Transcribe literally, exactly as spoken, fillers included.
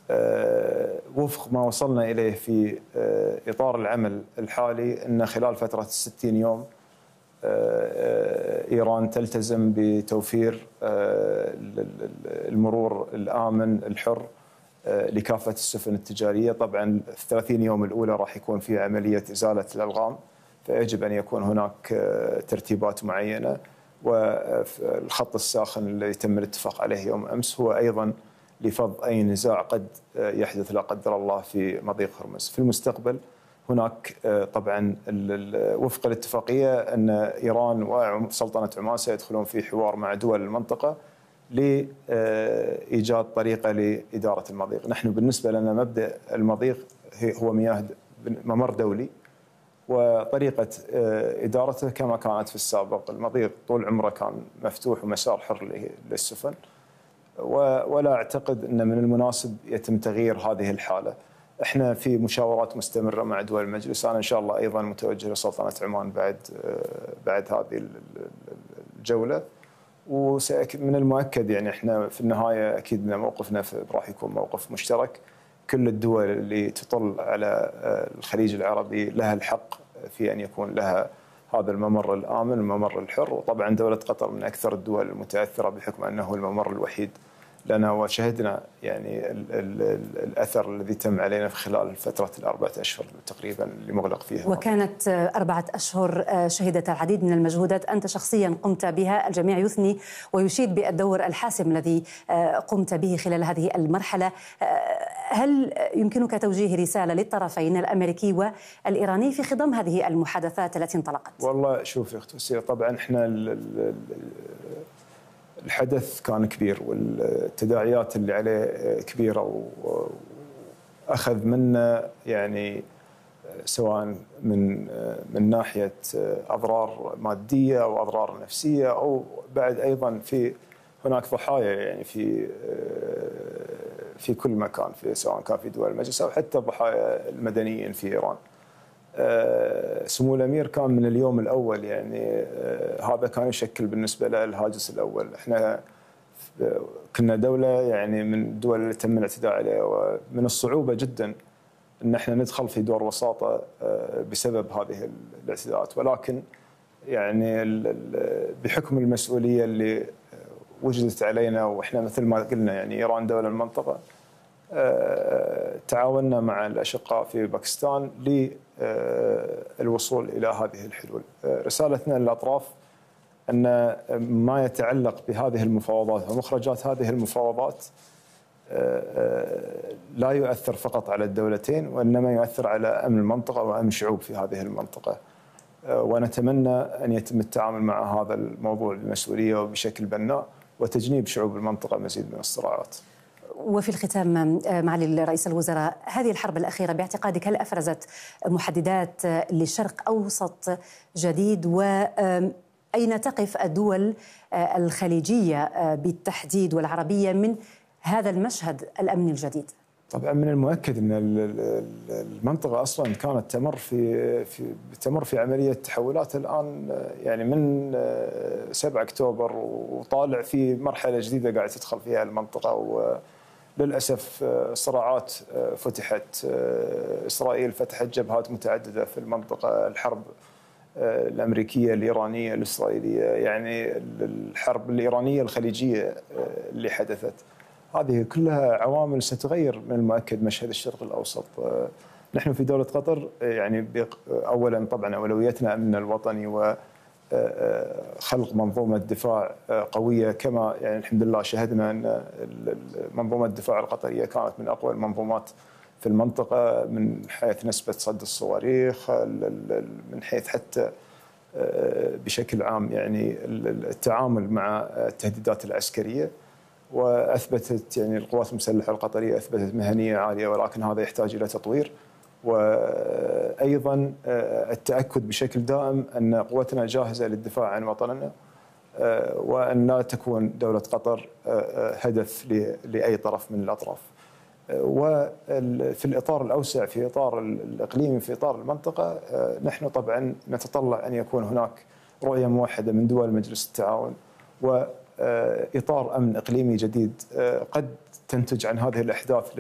وفق ما وصلنا إليه في إطار العمل الحالي أن خلال فترة الستين يوم إيران تلتزم بتوفير المرور الآمن الحر لكافة السفن التجارية. طبعا في الثلاثين يوم الأولى راح يكون في عملية إزالة الألغام، فيجب أن يكون هناك ترتيبات معينة. والخط الساخن الذي تم الاتفاق عليه يوم أمس هو أيضا لفض أي نزاع قد يحدث لا قدر الله في مضيق هرمز. في المستقبل هناك طبعا وفق الاتفاقية أن إيران وسلطنة عمان سيدخلون في حوار مع دول المنطقة لإيجاد طريقة لإدارة المضيق. نحن بالنسبة لنا مبدأ المضيق هو مياه ممر دولي، وطريقة إدارته كما كانت في السابق. المضيق طول عمره كان مفتوح ومسار حر للسفن، ولا أعتقد أن من المناسب يتم تغيير هذه الحالة. احنا في مشاورات مستمرة مع دول المجلس، أنا إن شاء الله أيضا متوجه لسلطنة عمان بعد بعد هذه الجولة، ومن المؤكد يعني احنا في النهاية أكيد أن موقفنا راح يكون موقف مشترك. كل الدول اللي تطل على الخليج العربي لها الحق في أن يكون لها هذا الممر الآمن، الممر الحر. وطبعا دولة قطر من أكثر الدول المتأثرة بحكم أنه الممر الوحيد لنا، وشهدنا يعني ال ال الأثر الذي تم علينا في خلال فترة الأربعة أشهر تقريبا اللي مغلق فيها. وكانت أربعة أشهر شهدت العديد من المجهودات أنت شخصيا قمت بها، الجميع يثني ويشيد بالدور الحاسم الذي قمت به خلال هذه المرحلة. هل يمكنك توجيه رسالة للطرفين الأمريكي والإيراني في خضم هذه المحادثات التي انطلقت؟ والله شوف يا أخت وسيلة، طبعا احنا الحدث كان كبير والتداعيات اللي عليه كبيرة، وأخذ منا يعني سواء من من ناحية أضرار مادية أو أضرار نفسية، أو بعد أيضا في هناك ضحايا يعني في في كل مكان، في سواء كان في دول المجلس أو حتى ضحايا المدنيين في إيران. سمو الأمير كان من اليوم الأول يعني هذا كان يشكل بالنسبة له الهاجس الأول. احنا كنا دولة يعني من الدول اللي تم الاعتداء عليها، ومن الصعوبة جدا أن احنا ندخل في دور وساطة بسبب هذه الاعتداءات، ولكن يعني بحكم المسؤولية اللي وجدت علينا، واحنا مثل ما قلنا يعني إيران دولة المنطقة، تعاوننا مع الأشقاء في باكستان للوصول إلى هذه الحلول. رسالتنا للأطراف أن ما يتعلق بهذه المفاوضات ومخرجات هذه المفاوضات لا يؤثر فقط على الدولتين، وإنما يؤثر على أمن المنطقة وأمن شعوب في هذه المنطقة. ونتمنى أن يتم التعامل مع هذا الموضوع بمسؤولية وبشكل بناء، وتجنيب شعوب المنطقة مزيد من الصراعات. وفي الختام معالي رئيس الوزراء، هذه الحرب الأخيرة باعتقادك هل أفرزت محددات لشرق أوسط جديد؟ وأين تقف الدول الخليجية بالتحديد والعربية من هذا المشهد الأمني الجديد؟ طبعا من المؤكد ان المنطقه اصلا كانت تمر في في تمر في عمليه تحولات الان، يعني من سبعة أكتوبر وطالع في مرحله جديده قاعده تدخل فيها المنطقه. وللاسف صراعات فتحت، اسرائيل فتحت جبهات متعدده في المنطقه، الحرب الامريكيه الايرانيه الاسرائيليه، يعني الحرب الايرانيه الخليجيه اللي حدثت، هذه كلها عوامل ستغير من المؤكد مشهد الشرق الأوسط. نحن في دولة قطر يعني أولا طبعا أولويتنا أمننا الوطني وخلق منظومة دفاع قوية، كما يعني الحمد لله شهدنا أن منظومة الدفاع القطرية كانت من أقوى المنظومات في المنطقة من حيث نسبة صد الصواريخ، من حيث حتى بشكل عام يعني التعامل مع التهديدات العسكرية. وأثبتت يعني القوات المسلحة القطرية أثبتت مهنية عالية، ولكن هذا يحتاج إلى تطوير. وأيضا التأكد بشكل دائم أن قوتنا جاهزة للدفاع عن وطننا، وأن لا تكون دولة قطر هدف لأي طرف من الأطراف. وفي الإطار الأوسع، في إطار الإقليمي، في إطار المنطقة، نحن طبعا نتطلع أن يكون هناك رؤية موحدة من دول مجلس التعاون، و إطار أمن إقليمي جديد قد تنتج عن هذه الأحداث